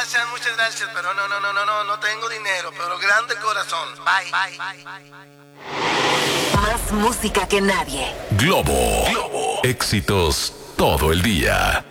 muchas gracias, pero no tengo dinero, pero grande corazón. Bye. Más música que nadie. Globo. Éxitos todo el día.